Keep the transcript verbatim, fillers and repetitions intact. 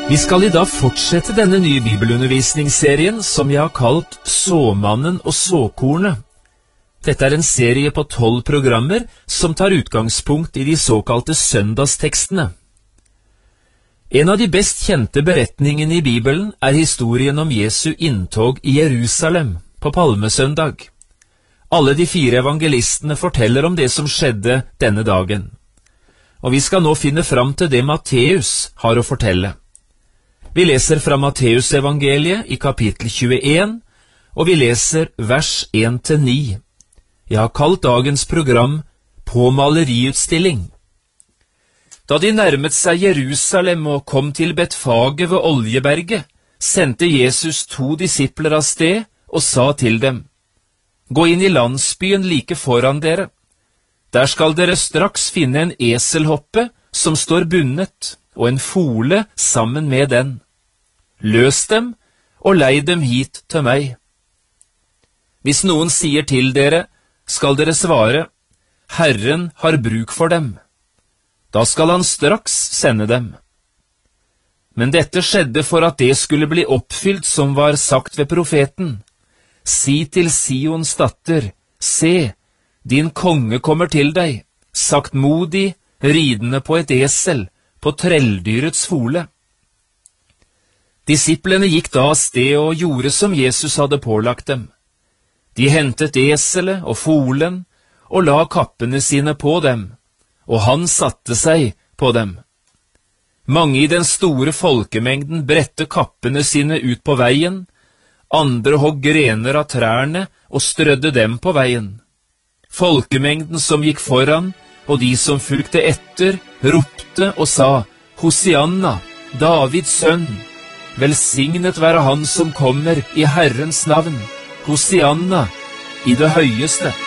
Vi skal i dag fortsette denne nye bibelundervisningsserien som jeg har kalt Såmannen og såkornet. Dette er en serie på tolv programmer som tar utgangspunkt i de såkalte søndagstekstene. En av de best kjente beretningene i Bibelen er historien om Jesu inntog i Jerusalem på Palmesøndag. Alle de fire evangelistene forteller om det som skjedde denne dagen. Og vi skal nå finne fram til det Matteus har å fortelle. Vi leser fra Matteus-evangeliet i kapittel tjueen, og vi leser vers én til ni. Jeg har kalt dagens program På maleriutstilling. Da de nærmet seg Jerusalem og kom til Betfage ved Oljeberget, sendte Jesus to disipler av sted og sa til dem: Gå inn i landsbyen like foran dere. Der skal dere straks finne en eselhoppe som står bundet, og en fole sammen med den. Løs dem, og lei dem hit til meg. Hvis noen sier til dere, skal dere svare, Herren har bruk for dem. Da skal han straks sende dem. Men dette skjedde for at det skulle bli oppfylt som var sagt ved profeten. Si til Sions datter, se, din konge kommer til deg, saktmodig, ridende på et esel, på trelldyrets fole. Disiplene gikk da av sted og gjorde som Jesus hadde pålagt dem. De hentet eselet og folen og la kappene sine på dem, og han satte seg på dem. Mange i den store folkemengden bredte kappene sine ut på veien, andre hogg grener av trærne og strødde dem på veien. Folkemengden som gikk foran, og de som fulgte etter, ropte og sa, Hosianna, Davids sønn, velsignet være han som kommer i Herrens navn, Hosianna, i det høyeste.